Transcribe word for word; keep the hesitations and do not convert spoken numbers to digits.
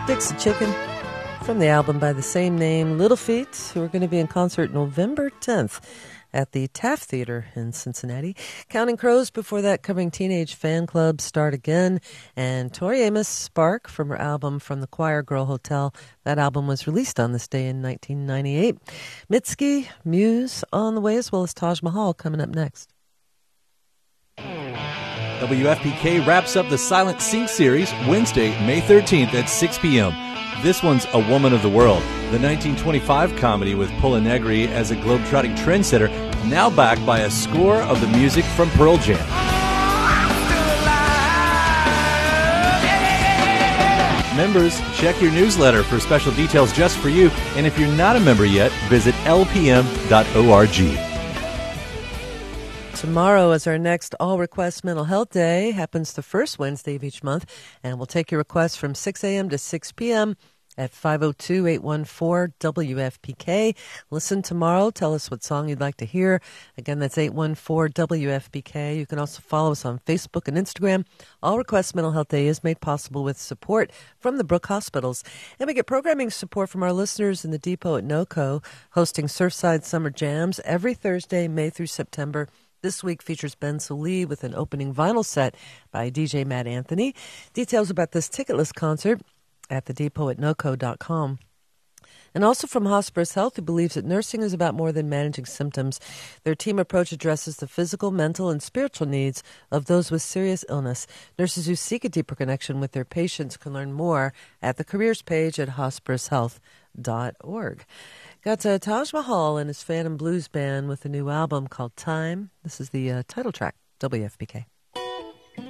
Dixie Chicken from the album by the same name, Little Feat, who are going to be in concert November tenth at the Taft Theater in Cincinnati. Counting Crows before that, covering Teenage Fan Club, Start Again, and Tori Amos, Spark, from her album From the Choir Girl Hotel. That album was released on this day in nineteen ninety-eight. Mitski, Muse on the way, as well as Taj Mahal coming up next. W F P K wraps up the Silent Sync series Wednesday, May thirteenth at six p.m. This one's A Woman of the World, the nineteen twenty-five comedy with Paula Negri as a globetrotting trendsetter, now backed by a score of the music from Pearl Jam. Members, check your newsletter for special details just for you, and if you're not a member yet, visit L P M dot org. Tomorrow is our next All Request Mental Health Day. Happens the first Wednesday of each month, and we'll take your requests from six a.m. to six p.m. at five oh two, eight one four, W F P K. Listen tomorrow. Tell us what song you'd like to hear. Again, that's eight one four, W F P K. You can also follow us on Facebook and Instagram. All Request Mental Health Day is made possible with support from the Brook Hospitals. And we get programming support from our listeners in the Depot at NOCO, hosting Surfside Summer Jams every Thursday, May through September. This week features Ben Solee with an opening vinyl set by D J Matt Anthony. Details about this ticketless concert at the depot at noco dot com. And also from Hospice Health, who believes that nursing is about more than managing symptoms. Their team approach addresses the physical, mental, and spiritual needs of those with serious illness. Nurses who seek a deeper connection with their patients can learn more at the careers page at hospice health dot org. Got uh, Taj Mahal and his Phantom Blues Band with a new album called Time. This is the uh, title track, W F P K.